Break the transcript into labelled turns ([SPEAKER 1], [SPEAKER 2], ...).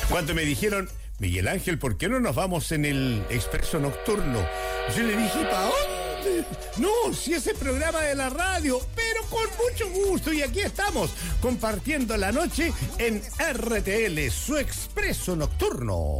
[SPEAKER 1] Cuando me dijeron, Miguel Ángel, ¿por qué no nos vamos en el expreso nocturno? Yo le dije, ¿para dónde? No, si ese programa de la radio, pero con mucho gusto. Y aquí estamos, compartiendo la noche en RTL, su expreso nocturno.